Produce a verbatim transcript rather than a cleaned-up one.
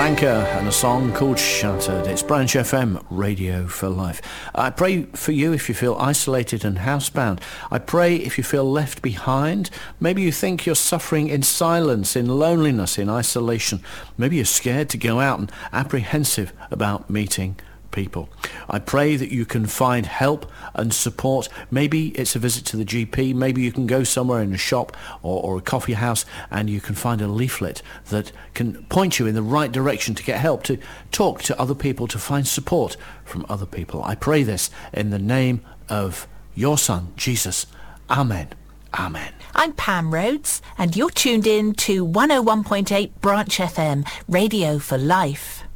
Anchor and a song called Shattered. It's Branch F M, Radio for Life. I pray for you if you feel isolated and housebound. I pray if you feel left behind. Maybe you think you're suffering in silence, in loneliness, in isolation. Maybe you're scared to go out and apprehensive about meeting people. I pray that you can find help and support. Maybe it's a visit to the G P. Maybe you can go somewhere in a shop or, or a coffee house and you can find a leaflet that can point you in the right direction to get help, to talk to other people, to find support from other people. I pray this in the name of your Son, Jesus. Amen. Amen. I'm Pam Rhodes and you're tuned in to one oh one point eight Branch F M, Radio for Life.